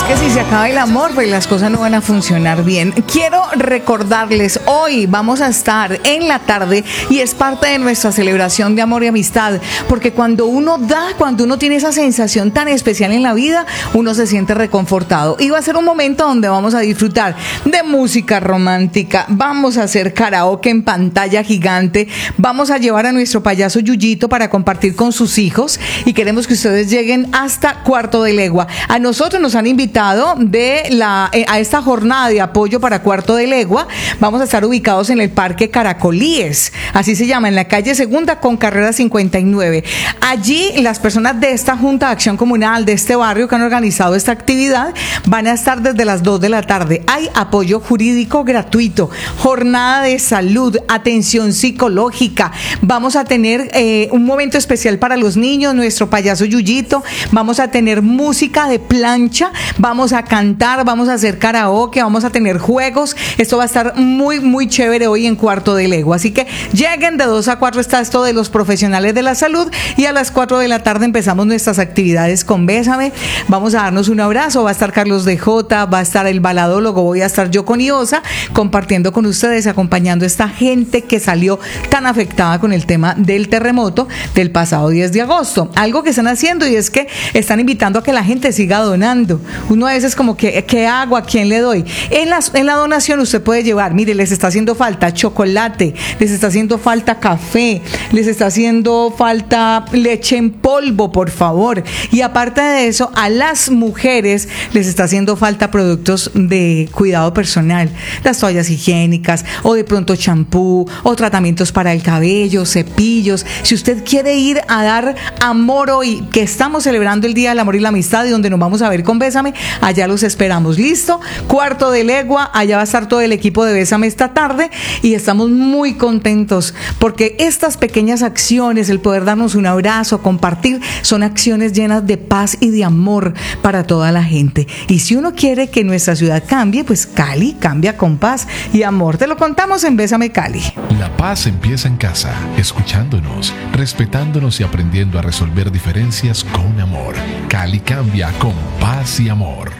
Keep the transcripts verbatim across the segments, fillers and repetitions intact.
que si se acaba el amor, pues las cosas no van a funcionar bien. Quiero recordarles, hoy vamos a estar en la tarde y es parte de nuestra celebración de amor y amistad, porque cuando uno da, cuando uno tiene esa sensación tan especial en la vida, uno se siente reconfortado. Y va a ser un momento donde vamos a disfrutar de música romántica, vamos a hacer karaoke en pantalla gigante, vamos a llevar a nuestro payaso Yuyito para compartir con sus hijos y queremos que ustedes lleguen hasta Cuarto de Legua. A nosotros nos han invitado de la, eh, a esta jornada de apoyo para Cuarto de Legua. Vamos a estar ubicados en el Parque Caracolíes, así se llama, en la calle Segunda con carrera cincuenta y nueve. Allí las personas de esta Junta de Acción Comunal de este barrio que han organizado esta actividad van a estar desde las dos de la tarde. Hay apoyo jurídico gratuito, jornada de salud, atención psicológica. Vamos a tener eh, un momento especial para los niños, nuestro payaso Yuyito. Vamos a tener música de plancha, vamos a cantar, vamos a hacer karaoke, vamos a tener juegos. Esto va a estar muy, muy chévere hoy en Cuarto de Legua. Así que lleguen, de dos a cuatro está esto de los profesionales de la salud y a las cuatro de la tarde empezamos nuestras actividades con Bésame. Vamos a darnos un abrazo, va a estar Carlos de Jota, va a estar el baladólogo, voy a estar yo con Iosa compartiendo con ustedes, acompañando a esta gente que salió tan afectada con el tema del terremoto del pasado diez de agosto. Algo que están haciendo y es que están invitando a que la gente siga donando. Uno a veces como que, ¿qué hago? ¿A quién le doy? En la, en la donación usted puede llevar, mire, les está haciendo falta chocolate, les está haciendo falta café, les está haciendo falta leche en polvo, por favor. Y aparte de eso, a las mujeres les está haciendo falta productos de cuidado personal, las toallas higiénicas o de pronto champú o tratamientos para el cabello, cepillos. Si usted quiere ir a dar amor hoy, que estamos celebrando el Día del Amor y la Amistad y donde nos vamos a ver con Bésame, allá los esperamos. ¿Listo? Cuarto de Legua, allá va a estar todo el equipo de Bésame esta tarde y estamos muy contentos porque estas pequeñas acciones, el poder darnos un abrazo, compartir, son acciones llenas de paz y de amor para toda la gente. Y si uno quiere que nuestra ciudad cambie, pues Cali cambia con paz y amor. Te lo contamos en Bésame Cali. La paz empieza en casa, escuchándonos, respetándonos y aprendiendo a resolver diferencias con amor. Cali cambia con paz y amor.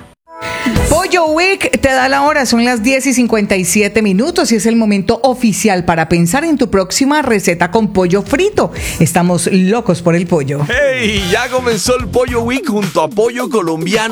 Pollo Week te da la hora, son las diez y cincuenta y siete minutos y es el momento oficial para pensar en tu próxima receta con pollo frito. Estamos locos por el pollo. ¡Hey! Ya comenzó el Pollo Week junto a Pollo Colombiano